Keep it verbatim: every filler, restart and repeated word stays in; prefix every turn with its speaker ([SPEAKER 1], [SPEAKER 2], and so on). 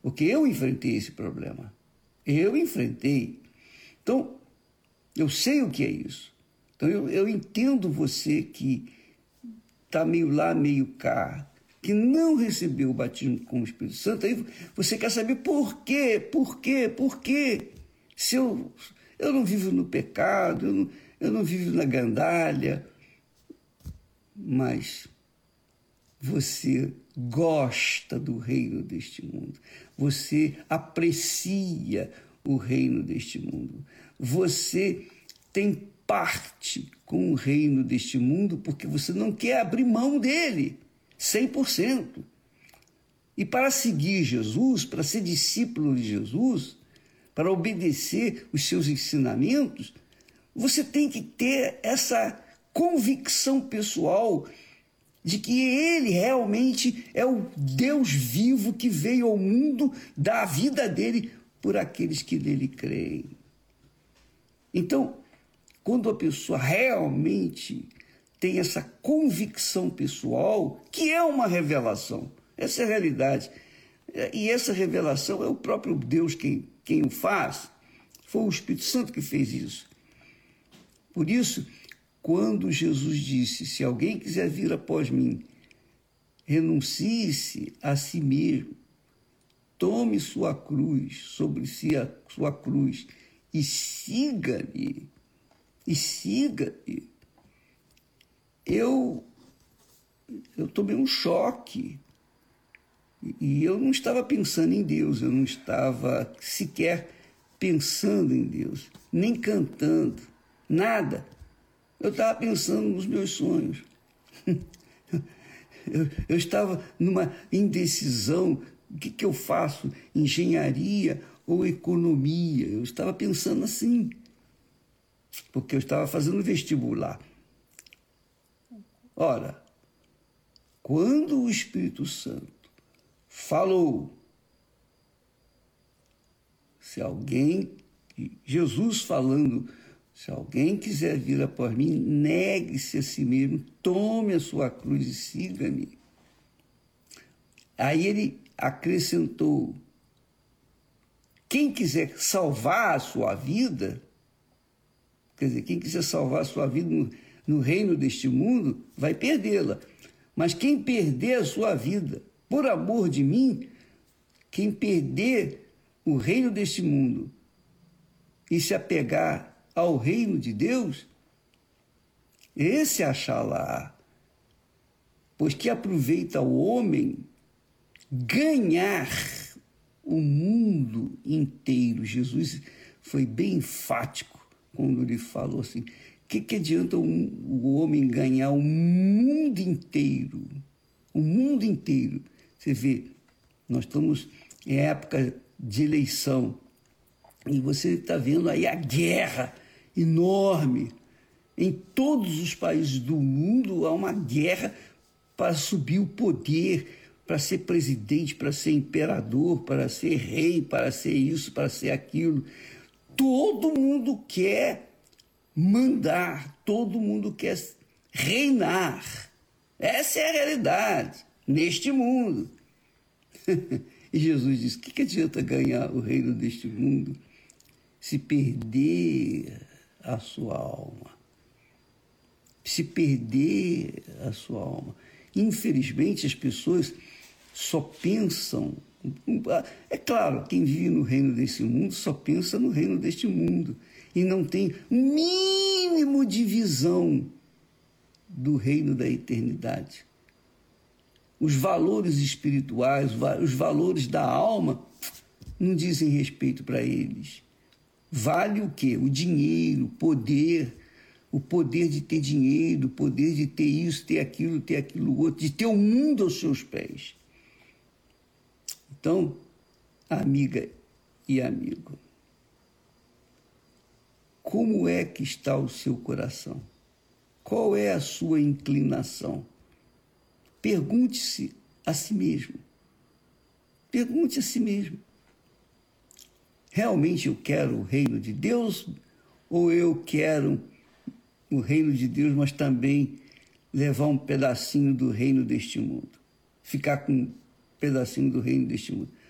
[SPEAKER 1] porque eu enfrentei esse problema. Eu enfrentei. Então, eu sei o que é isso. Então, eu, eu entendo você que está meio lá, meio cá, que não recebeu o batismo com o Espírito Santo, aí você quer saber por quê, por quê, por quê? Se eu, eu não vivo no pecado, eu não, eu não vivo na gandalha, mas você gosta do reino deste mundo, você aprecia o reino deste mundo, você tem parte com o reino deste mundo porque você não quer abrir mão dele cem por cento. E para seguir Jesus, para ser discípulo de Jesus, para obedecer os seus ensinamentos, você tem que ter essa convicção pessoal de que ele realmente é o Deus vivo que veio ao mundo dar a vida dele por aqueles que nele creem. Então, quando a pessoa realmente tem essa convicção pessoal, que é uma revelação, essa é a realidade, e essa revelação é o próprio Deus quem, quem o faz, foi o Espírito Santo que fez isso. Por isso, quando Jesus disse, se alguém quiser vir após mim, renuncie-se a si mesmo, tome sua cruz, sobre si a sua cruz, e siga-me, e siga-me. Eu, eu tomei um choque, e eu não estava pensando em Deus, eu não estava sequer pensando em Deus, nem cantando, nada. Eu estava pensando nos meus sonhos. Eu, eu estava numa indecisão, o que, que eu faço, engenharia ou economia? Eu estava pensando assim, porque eu estava fazendo vestibular. Ora, quando o Espírito Santo falou, se alguém, Jesus falando, se alguém quiser vir após mim, negue-se a si mesmo, tome a sua cruz e siga-me. Aí ele acrescentou, quem quiser salvar a sua vida, quer dizer, quem quiser salvar a sua vida no, no reino deste mundo, vai perdê-la. Mas quem perder a sua vida por amor de mim, quem perder o reino deste mundo e se apegar ao reino de Deus, esse achará, pois que aproveita o homem ganhar o mundo inteiro. Jesus foi bem enfático quando ele falou assim, o que, que adianta um, o homem ganhar o mundo inteiro? O mundo inteiro. Você vê, nós estamos em época de eleição e você está vendo aí a guerra enorme. Em todos os países do mundo há uma guerra para subir o poder, para ser presidente, para ser imperador, para ser rei, para ser isso, para ser aquilo. Todo mundo quer mandar, todo mundo quer reinar. Essa é a realidade neste mundo. E Jesus disse, o que, que adianta ganhar o reino deste mundo se perder a sua alma? Se perder a sua alma. Infelizmente, as pessoas só pensam... É claro, quem vive no reino desse mundo só pensa no reino deste mundo e não tem um mínimo de visão do reino da eternidade. Os valores espirituais, os valores da alma não dizem respeito para eles. Vale o quê? O dinheiro, o poder, o poder de ter dinheiro, o poder de ter isso, ter aquilo, ter aquilo outro, de ter o mundo aos seus pés. Então, amiga e amigo, como é que está o seu coração? Qual é a sua inclinação? Pergunte-se a si mesmo. Pergunte a si mesmo. Realmente eu quero o reino de Deus ou eu quero o reino de Deus, mas também levar um pedacinho do reino deste mundo? Ficar com um pedacinho do reino deste mundo.